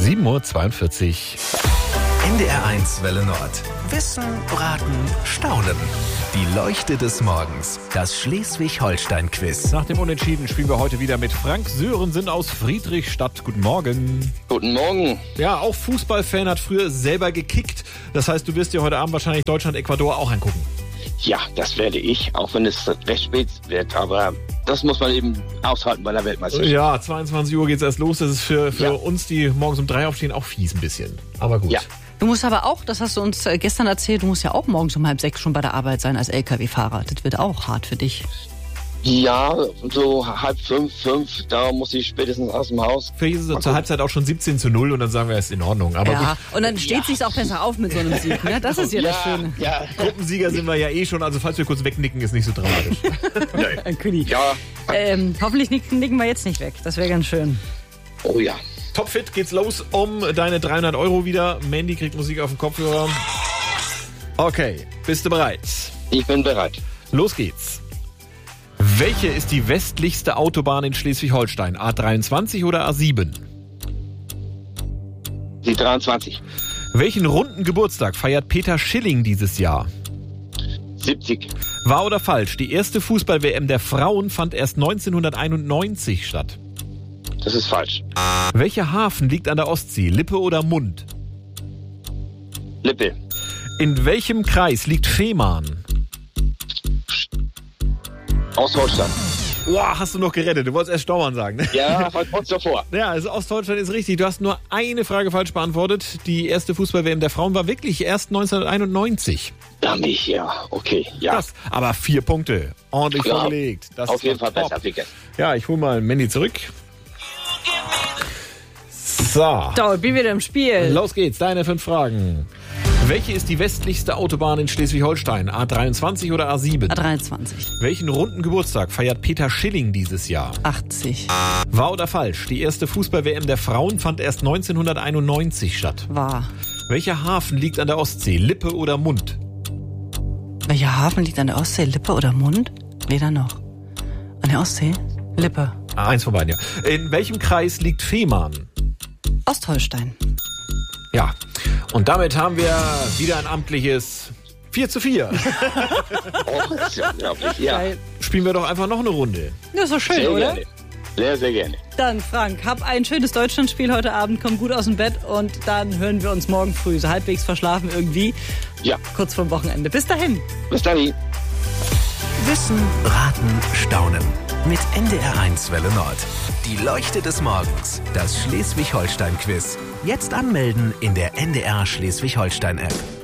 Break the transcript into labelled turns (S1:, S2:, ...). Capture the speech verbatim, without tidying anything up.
S1: sieben Uhr zweiundvierzig.
S2: N D R eins Welle Nord. Wissen, Raten, Staunen. Die Leuchte des Morgens. Das Schleswig-Holstein-Quiz.
S1: Nach dem Unentschieden spielen wir heute wieder mit Frank Sörensen aus Friedrichstadt. Guten Morgen.
S3: Guten Morgen.
S1: Ja, auch Fußballfan, hat früher selber gekickt. Das heißt, du wirst dir heute Abend wahrscheinlich Deutschland-Ecuador auch angucken.
S3: Ja, das werde ich, auch wenn es recht spät wird. Aber das muss man eben aushalten bei der Weltmeisterschaft.
S1: Ja, zweiundzwanzig Uhr geht's erst los. Das ist für, für
S3: Ja.
S1: uns, die morgens um drei aufstehen, auch fies ein bisschen. Aber gut.
S3: Ja.
S4: Du musst aber auch, das hast du uns äh, gestern erzählt, du musst ja auch morgens um halb sechs schon bei der Arbeit sein als L K W-Fahrer. Das wird auch hart für dich.
S3: Ja, so halb fünf, fünf, da muss ich spätestens aus dem Haus.
S1: Für Jesus ist zur Halbzeit auch schon siebzehn zu null und dann sagen wir, es ist in Ordnung. Aber
S4: ja,
S1: gut,
S4: und dann steht sich's auch besser auf mit so einem Sieg. Ne? Das ist ja, das Schöne.
S3: Ja,
S1: Gruppensieger sind wir ja eh schon. Also falls wir kurz wegnicken, ist nicht so dramatisch.
S4: Ein König.
S3: ja.
S4: Ähm, hoffentlich nicken, nicken wir jetzt nicht weg. Das wäre ganz schön.
S3: Oh ja.
S1: Topfit geht's los um deine dreihundert Euro wieder. Mandy kriegt Musik auf den Kopfhörer. Okay, bist du bereit?
S3: Ich bin bereit.
S1: Los geht's. Welche ist die westlichste Autobahn in Schleswig-Holstein? A dreiundzwanzig oder A sieben?
S3: Die dreiundzwanzig.
S1: Welchen runden Geburtstag feiert Peter Schilling dieses Jahr?
S3: siebzig.
S1: Wahr oder falsch? Die erste Fußball-W M der Frauen fand erst neunzehnhunderteinundneunzig statt.
S3: Das ist falsch.
S1: Welcher Hafen liegt an der Ostsee? Lippe oder Mund?
S3: Lippe.
S1: In welchem Kreis liegt Fehmarn?
S3: Ostholstein.
S1: Boah, hast du noch gerettet. Du wolltest erst Staumann sagen, ne?
S3: Ja, war kurz davor.
S1: Ja, also Ostdeutschland ist richtig. Du hast nur eine Frage falsch beantwortet. Die erste Fußball-W M der Frauen war wirklich erst neunzehnhunderteinundneunzig.
S3: Dann ich, ja. Okay, ja.
S1: Das, aber vier Punkte. Ordentlich
S3: Ja,
S1: vorgelegt. Das
S3: auf
S1: ist
S3: jeden
S1: doch
S3: Fall
S1: top.
S3: besser, Wicke.
S1: Ja, ich hole mal Mandy zurück. So,
S4: So, ich bin wieder im Spiel.
S1: los geht's. Deine fünf Fragen. Welche ist die westlichste Autobahn in Schleswig-Holstein? A dreiundzwanzig oder A sieben?
S4: A dreiundzwanzig.
S1: Welchen runden Geburtstag feiert Peter Schilling dieses Jahr?
S4: achtzig.
S1: Wahr oder falsch? Die erste Fußball-W M der Frauen fand erst neunzehnhunderteinundneunzig statt.
S4: Wahr.
S1: Welcher Hafen liegt an der Ostsee? Lippe oder Mund?
S4: Welcher Hafen liegt an der Ostsee? Lippe oder Mund? Weder noch. An der Ostsee? Lippe.
S1: Ah, eins von beiden, ja. In welchem Kreis liegt Fehmarn?
S4: Ostholstein.
S1: Ja, und damit haben wir wieder ein amtliches vier zu vier.
S3: Oh, das ist ja unglaublich. Ja,
S4: Geil.
S1: Spielen wir doch einfach noch eine Runde.
S4: Das ist doch schön,
S3: sehr
S4: oder?
S3: gerne. Sehr, sehr gerne.
S4: Dann, Frank, hab ein schönes Deutschlandspiel heute Abend, komm gut aus dem Bett und dann hören wir uns morgen früh, so halbwegs verschlafen irgendwie,
S3: Ja,
S4: kurz vorm Wochenende. Bis dahin.
S3: bis dann.
S2: Wissen, Raten, Staunen. Mit N D R eins Welle Nord. Die Leuchte des Morgens. Das Schleswig-Holstein-Quiz. Jetzt anmelden in der N D R Schleswig-Holstein-App.